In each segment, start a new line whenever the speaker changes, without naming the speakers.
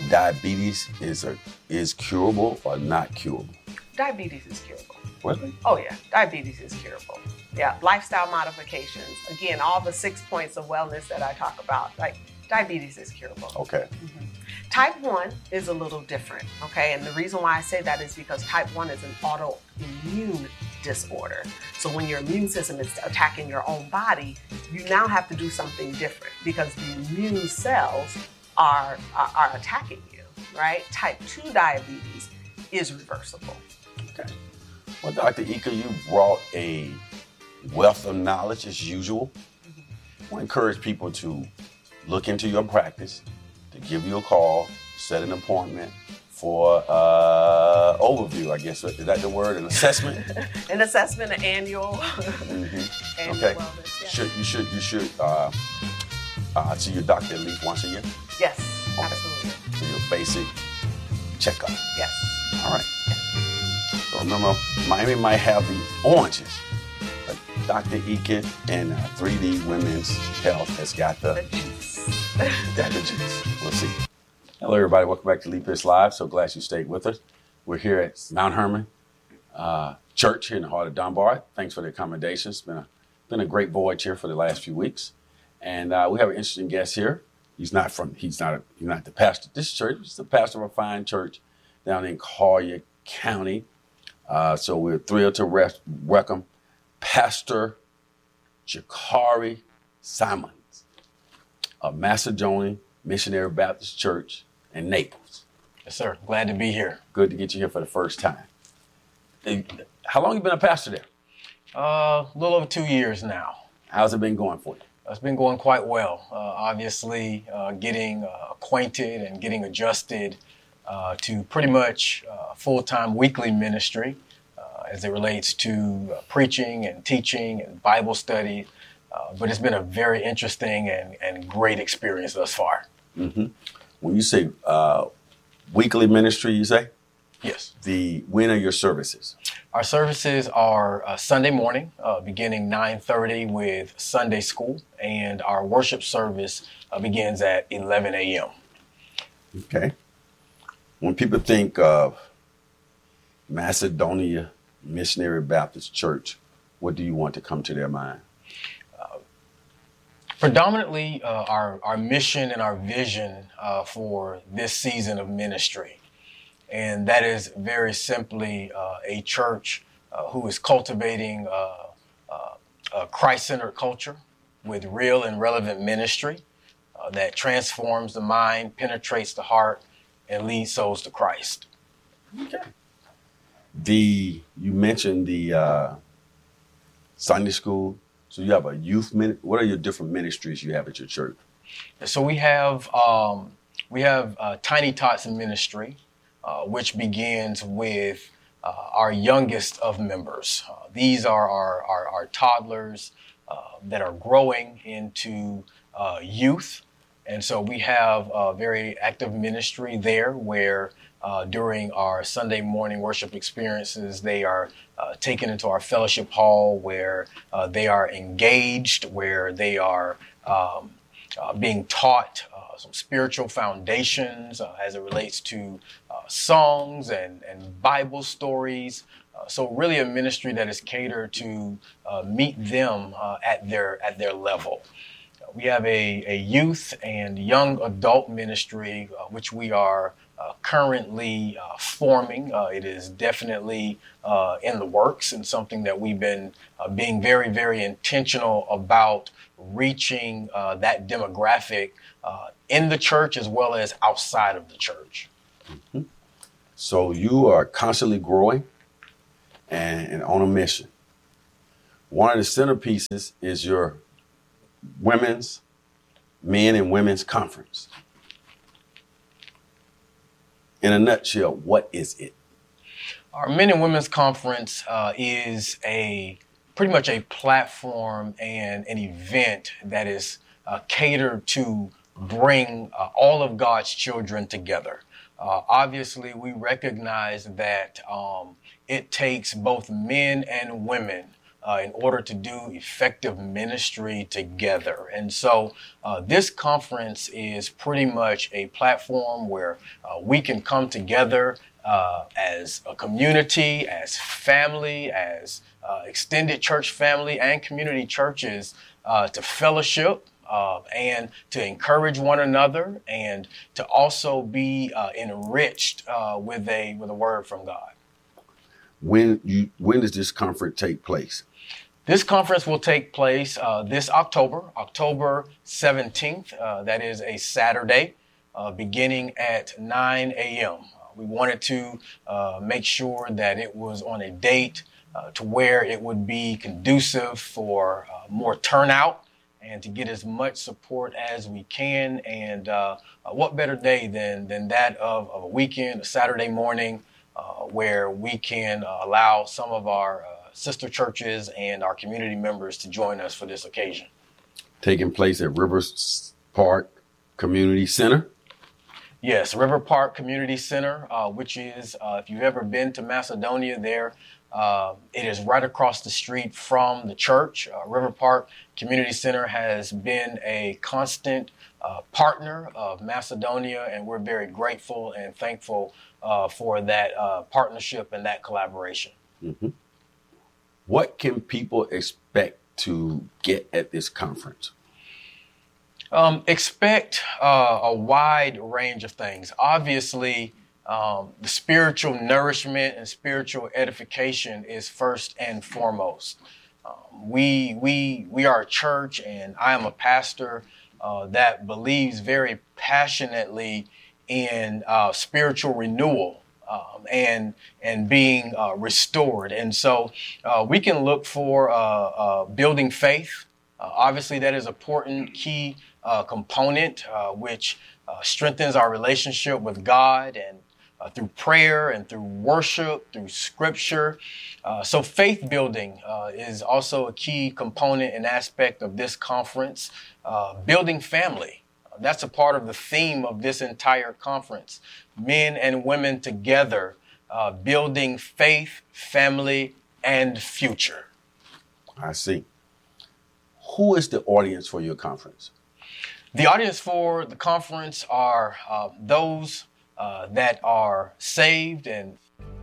diabetes is curable or not curable?
Diabetes is curable.
Really?
Oh yeah, diabetes is curable. Yeah, lifestyle modifications. Again, all the 6 points of wellness that I talk about, like diabetes is curable.
Okay.
Mm-hmm. Type 1 is a little different, okay? And the reason why I say that is because type 1 is an autoimmune disorder. So when your immune system is attacking your own body, you now have to do something different because the immune cells are attacking you, right? Type 2 diabetes is reversible.
Okay. Well, Dr. Ika, you brought a wealth of knowledge as usual. Mm-hmm. I encourage people to look into your practice, to give you a call, set an appointment for overview, I guess. Is that the word? An assessment?
An assessment, an annual.
Mm-hmm.
Annual
okay.
Wellness, yeah.
You should see your doctor at least once a year?
Yes,
okay.
Absolutely.
So your basic checkup.
Yes.
All right. So remember, Miami might have the oranges, but Dr. Ika and 3D Women's Health has got the
juice.
Got the juice. We'll see. Hello, everybody. Welcome back to Leap Pierce Live. So glad you stayed with us. We're here at Mount Hermon Church here in the heart of Dunbar. Thanks for the accommodations. It's been a great voyage here for the last few weeks, and we have an interesting guest here. He's not the pastor of this church. He's the pastor of a fine church down in Collier County. So we're thrilled to welcome Pastor Jakari Simons of Macedonian Missionary Baptist Church in Naples.
Yes, sir. Glad to be here.
Good to get you here for the first time. How long have you been a pastor there?
A little over 2 years now.
How's it been going for you?
It's been going quite well. Obviously, getting acquainted and getting adjusted to pretty much full-time weekly ministry as it relates to preaching and teaching and Bible study. But it's been a very interesting and great experience thus far.
Mm-hmm. When you say weekly ministry, you say?
Yes.
When are your services?
Our services are Sunday morning, beginning 9:30 with Sunday school, and our worship service begins at 11 a.m.
Okay. When people think of Macedonia Missionary Baptist Church, what do you want to come to their mind?
Predominantly, our mission and our vision for this season of ministry. And that is very simply a church who is cultivating a Christ-centered culture with real and relevant ministry that transforms the mind, penetrates the heart, and leads souls to Christ.
Okay. You mentioned the Sunday school. So you have a youth What are your different ministries you have at your church?
So we have Tiny Tots Ministry, which begins with our youngest of members. These are our toddlers that are growing into youth. And so we have a very active ministry there where during our Sunday morning worship experiences, they are taken into our fellowship hall where they are engaged, where they are being taught some spiritual foundations as it relates to songs and Bible stories. So really a ministry that is catered to meet them at their level. We have a youth and young adult ministry, which we are currently forming. It is definitely in the works and something that we've been being very, very intentional about reaching that demographic in the church as well as outside of the church.
Mm-hmm. So you are constantly growing and on a mission. One of the centerpieces is your men and women's conference. In a nutshell, what is it?
Our Men and Women's Conference is pretty much a platform and an event that is catered to bring all of God's children together. Obviously, we recognize that it takes both men and women in order to do effective ministry together. And so this conference is pretty much a platform where we can come together as a community, as family, as extended church family and community churches to fellowship and to encourage one another and to also be enriched with a word from God.
When does this conference take place?
This conference will take place this October 17th. That is a Saturday, beginning at 9 a.m. We wanted to make sure that it was on a date to where it would be conducive for more turnout and to get as much support as we can. And what better day than that of a weekend, a Saturday morning, where we can allow some of our sister churches and our community members to join us for this occasion.
Taking place at Rivers Park Community Center?
Yes, River Park Community Center, which is, if you've ever been to Macedonia there, it is right across the street from the church. River Park Community Center has been a constant partner of Macedonia, and we're very grateful and thankful for that partnership and that collaboration.
Mm-hmm. What can people expect to get at this conference?
Expect a wide range of things. Obviously, the spiritual nourishment and spiritual edification is first and foremost. We are a church, and I am a pastor that believes very passionately in spiritual renewal and being restored. And so we can look for building faith. Obviously, that is an important key component which strengthens our relationship with God and through prayer and through worship, through scripture. So faith building is also a key component and aspect of this conference. Building family. That's a part of the theme of this entire conference. Men and women together, building faith, family, and future.
I see. Who is the audience for your conference?
The audience for the conference are those that are saved. And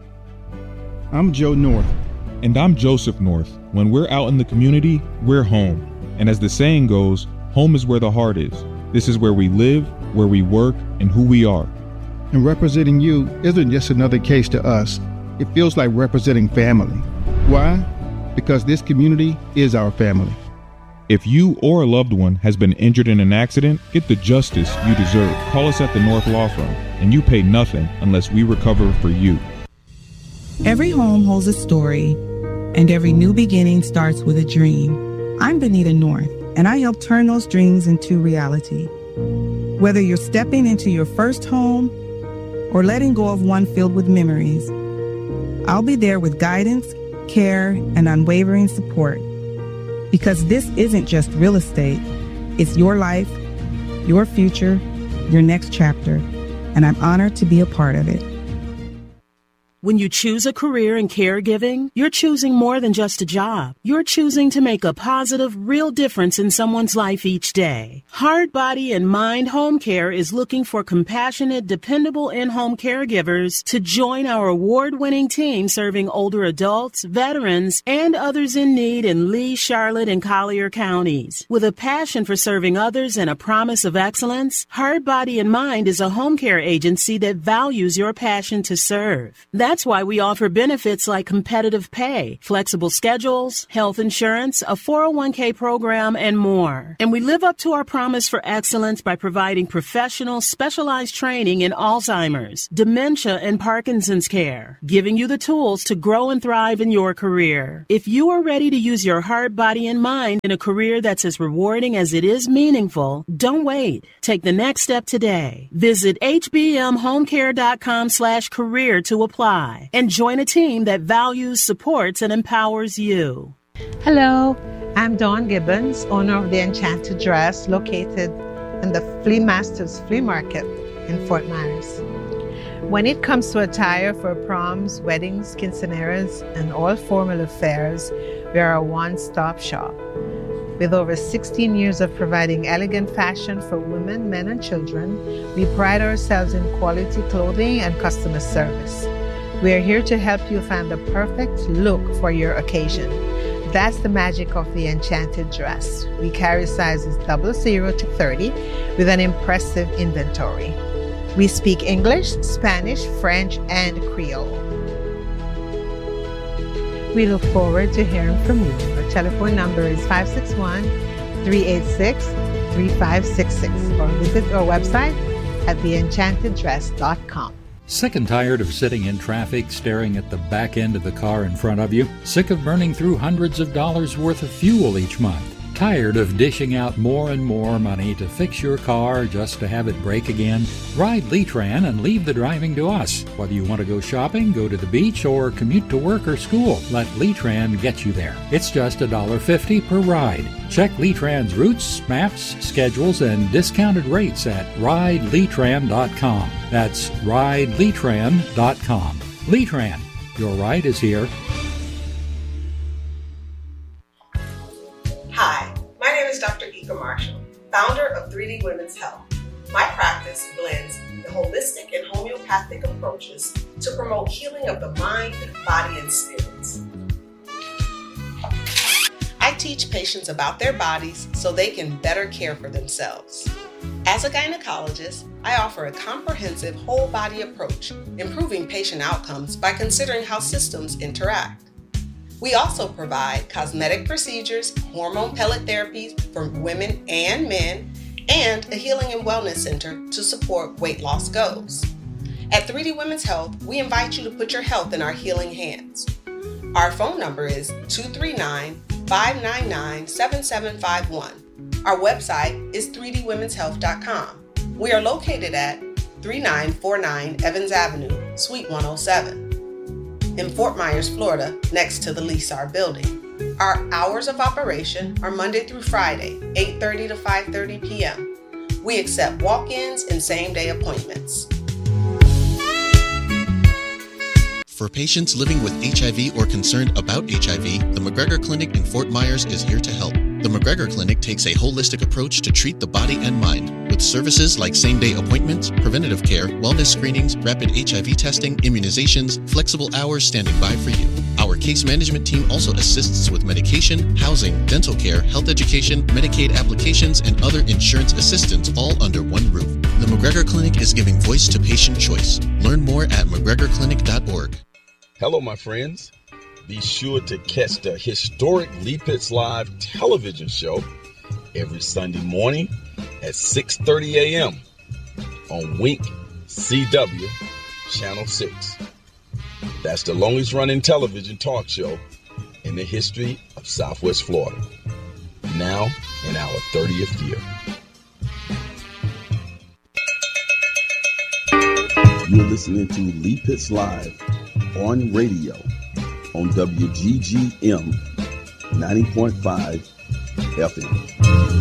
I'm Joe North.
And I'm Joseph North. When we're out in the community, we're home. And as the saying goes, home is where the heart is. This is where we live, where we work, and who we are.
And representing you isn't just another case to us. It feels like representing family. Why? Because this community is our family.
If you or a loved one has been injured in an accident, get the justice you deserve. Call us at the North Law Firm, and you pay nothing unless we recover for you.
Every home holds a story, and every new beginning starts with a dream. I'm Benita North, and I help turn those dreams into reality. Whether you're stepping into your first home or letting go of one filled with memories, I'll be there with guidance, care, and unwavering support. Because this isn't just real estate, it's your life, your future, your next chapter, and I'm honored to be a part of it.
When you choose a career in caregiving, you're choosing more than just a job. You're choosing to make a positive, real difference in someone's life each day. Heart, Body, and Mind Home Care is looking for compassionate, dependable in-home caregivers to join our award-winning team serving older adults, veterans, and others in need in Lee, Charlotte, and Collier counties. With a passion for serving others and a promise of excellence, Heart, Body, and Mind is a home care agency that values your passion to serve. That's why we offer benefits like competitive pay, flexible schedules, health insurance, a 401k program, and more. And we live up to our promise for excellence by providing professional, specialized training in Alzheimer's, dementia, and Parkinson's care, giving you the tools to grow and thrive in your career. If you are ready to use your heart, body, and mind in a career that's as rewarding as it is meaningful, don't wait. Take the next step today. Visit hbmhomecare.com/career to apply. And join a team that values, supports, and empowers you.
Hello, I'm Dawn Gibbons, owner of the Enchanted Dress, located in the Flea Masters Flea Market in Fort Myers. When it comes to attire for proms, weddings, quinceañeras, and all formal affairs, we are a one-stop shop. With over 16 years of providing elegant fashion for women, men, and children, we pride ourselves in quality clothing and customer service. We are here to help you find the perfect look for your occasion. That's the magic of the Enchanted Dress. We carry sizes 00 to 30 with an impressive inventory. We speak English, Spanish, French, and Creole. We look forward to hearing from you. Our telephone number is 561-386-3566 or visit our website at theenchanteddress.com.
Sick and tired of sitting in traffic, staring at the back end of the car in front of you? Sick of burning through hundreds of dollars worth of fuel each month? Tired of dishing out more and more money to fix your car just to have it break again? Ride Letran and leave the driving to us. Whether you want to go shopping, go to the beach, or commute to work or school, let Letran get you there. It's just $1.50 per ride. Check Letran's routes, maps, schedules, and discounted rates at rideletran.com. That's rideletran.com. Letran, your ride is here.
Hi, my name is Dr. Ika Marshall, founder of 3D Women's Health. My practice blends the holistic and homeopathic approaches to promote healing of the mind, body, and spirits. I teach patients about their bodies so they can better care for themselves. As a gynecologist, I offer a comprehensive whole body approach, improving patient outcomes by considering how systems interact. We also provide cosmetic procedures, hormone pellet therapies for women and men, and a healing and wellness center to support weight loss goals. At 3D Women's Health, we invite you to put your health in our healing hands. Our phone number is 239-599-7751. Our website is 3dwomenshealth.com. We are located at 3949 Evans Avenue, Suite 107. in Fort Myers, Florida, next to the Lisar building. Our hours of operation are Monday through Friday, 8:30 to 5:30 p.m. We accept walk-ins and same-day appointments.
For patients living with HIV or concerned about HIV, the McGregor Clinic in Fort Myers is here to help. The McGregor Clinic takes a holistic approach to treat the body and mind, with services like same-day appointments, preventative care, wellness screenings, rapid HIV testing, immunizations, flexible hours standing by for you. Our case management team also assists with medication, housing, dental care, health education, Medicaid applications, and other insurance assistance all under one roof. The McGregor Clinic is giving voice to patient choice. Learn more at McGregorClinic.org.
Hello, my friends. Be sure to catch the historic Lee Pitts Live television show every Sunday morning at 6:30 a.m. on Wink CW Channel 6. That's the longest running television talk show in the history of Southwest Florida. Now in our 30th year.
You're listening to Lee Pitts Live on radio on WGGM 90.5 FM.